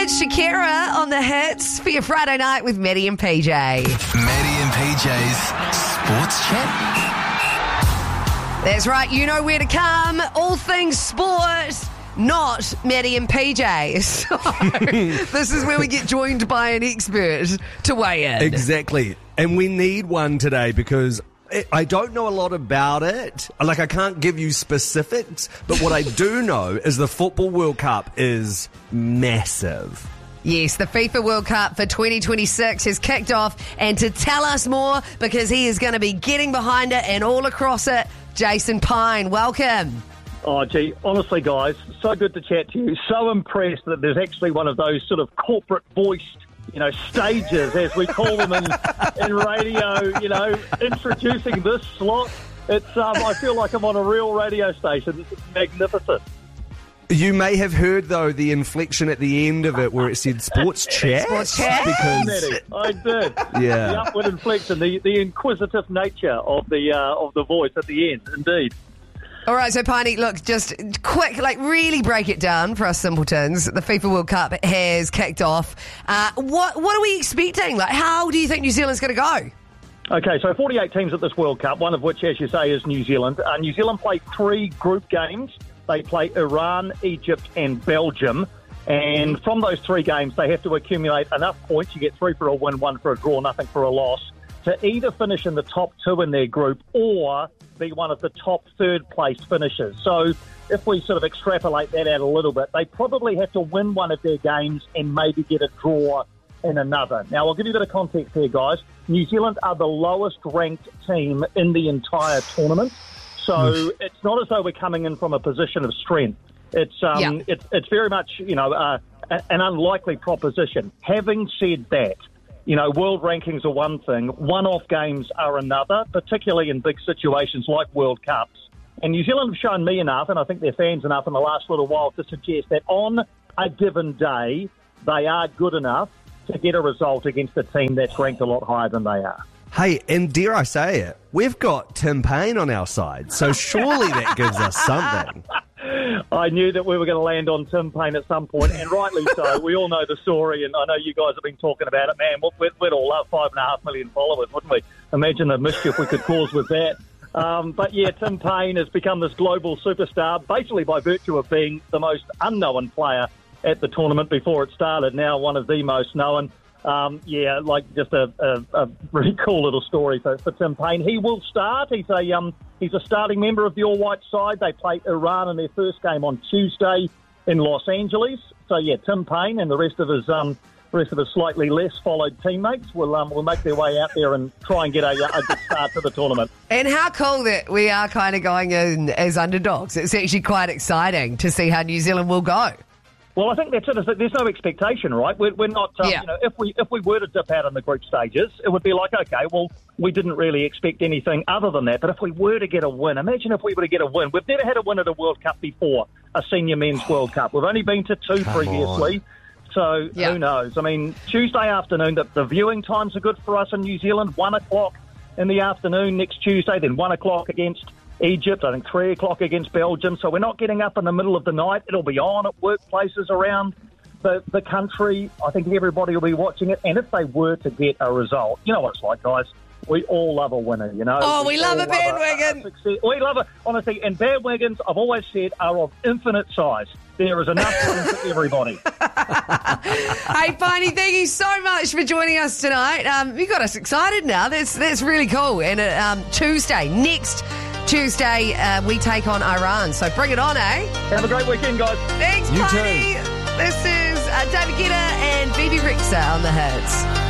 It's Shakira on the hits for your Friday night with Maddie and PJ. Maddie and PJ's Sports Chat. That's right, you know where to come. All things sport, not Maddie and PJ. So this is where we get joined by an expert to weigh in. Exactly. And we need one today because I don't know a lot about it. Like, I can't give you specifics, but what I do know is the Football World Cup is massive. Yes, the FIFA World Cup for 2026 has kicked off, and to tell us more, because he is going to be getting behind it and all across it, Jason Pine, welcome. Oh, gee, honestly, guys, so good to chat to you. So impressed that there's actually one of those sort of corporate voiced, stages, as we call them in radio, introducing this slot. It's I feel like I'm on a real radio station. It's magnificent. You may have heard, though, the inflection at the end of it where it said Sports Chat. Sports Chat? Because I did. Yeah. The upward inflection, the inquisitive nature of the voice at the end, indeed. All right, so Piney, look, just quick, really break it down for us simpletons. The FIFA World Cup has kicked off. What are we expecting? How do you think New Zealand's going to go? Okay, so 48 teams at this World Cup, one of which, as you say, is New Zealand. New Zealand play 3 group games. They play Iran, Egypt and Belgium. And from those 3 games, they have to accumulate enough points. You get 3 for a win, 1 for a draw, nothing for a loss, to either finish in the top 2 in their group or be one of the top third-place finishers. So if we sort of extrapolate that out a little bit, they probably have to win one of their games and maybe get a draw in another. Now, I'll give you a bit of context here, guys. New Zealand are the lowest-ranked team in the entire tournament. So it's not as though we're coming in from a position of strength. It's very much, an unlikely proposition. Having said that, world rankings are one thing, one-off games are another, particularly in big situations like World Cups. And New Zealand have shown me enough, and I think their fans enough in the last little while, to suggest that on a given day, they are good enough to get a result against a team that's ranked a lot higher than they are. Hey, and dare I say it, we've got Tim Payne on our side, so surely that gives us something. I knew that we were going to land on Tim Payne at some point, and rightly so. We all know the story, and I know you guys have been talking about it. Man, we'd all love 5.5 million followers, wouldn't we? Imagine the mischief we could cause with that. But yeah, Tim Payne has become this global superstar, basically by virtue of being the most unknown player at the tournament before it started, now one of the most known. Just a really cool little story for Tim Payne. He will start. He's a starting member of the All White side. They play Iran in their first game on Tuesday in Los Angeles. So yeah, Tim Payne and the rest of his slightly less followed teammates will make their way out there and try and get a good start to the tournament. And how cool that we are kind of going in as underdogs. It's actually quite exciting to see how New Zealand will go. Well, I think that's it. There's no expectation, right? We're not. If we were to dip out in the group stages, it would be like, okay, well, we didn't really expect anything other than that. But if we were to get a win, imagine if we were to get a win. We've never had a win at a World Cup before, a senior men's World Cup. We've only been to 2 previously. So who knows? I mean, Tuesday afternoon, the viewing times are good for us in New Zealand. 1 o'clock in the afternoon next Tuesday, then 1 o'clock against Egypt, I think 3 o'clock against Belgium. So we're not getting up in the middle of the night. It'll be on at workplaces around the country. I think everybody will be watching it. And if they were to get a result, you know what it's like, guys. We all love a winner, Oh, we love a bandwagon. We love it, honestly. And bandwagons, I've always said, are of infinite size. There is enough room for everybody. Hey, Piney, thank you so much for joining us tonight. You got us excited now. That's really cool. And next Tuesday, we take on Iran. So bring it on, eh? Have a great weekend, guys. Thanks, You Piney. too. This is David Guetta and Phoebe Rexha on the hits.